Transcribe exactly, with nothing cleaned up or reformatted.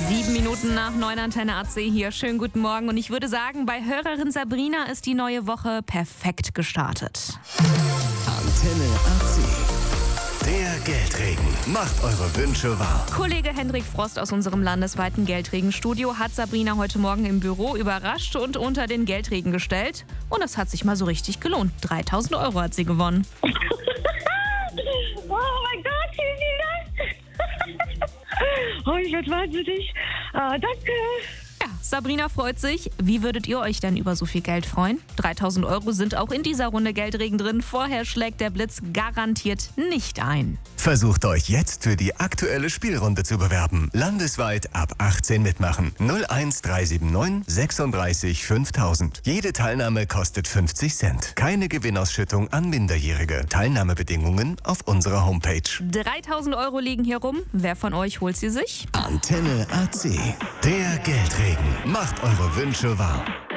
Sieben Minuten nach neun, Antenne A C hier. Schönen guten Morgen. Und ich würde sagen, bei Hörerin Sabrina ist die neue Woche perfekt gestartet. Antenne A C. Der Geldregen macht eure Wünsche wahr. Kollege Hendrik Frost aus unserem landesweiten Geldregenstudio hat Sabrina heute Morgen im Büro überrascht und unter den Geldregen gestellt. Und es hat sich mal so richtig gelohnt. dreitausend Euro hat sie gewonnen. Oh mein Gott, vielen, vielen Dank. Oh, ich werde wahnsinnig. Ah, danke. Ja, Sabrina freut sich. Wie würdet ihr euch denn über so viel Geld freuen? dreitausend Euro sind auch in dieser Runde Geldregen drin. Vorher schlägt der Blitz garantiert nicht ein. Versucht euch jetzt für die aktuelle Spielrunde zu bewerben. Landesweit ab achtzehn mitmachen. null eins drei sieben neun sechsunddreißig fünftausend. Jede Teilnahme kostet fünfzig Cent. Keine Gewinnausschüttung an Minderjährige. Teilnahmebedingungen auf unserer Homepage. dreitausend Euro liegen hier rum. Wer von euch holt sie sich? Antenne A C. Der Geldregen macht eure Wünsche wahr.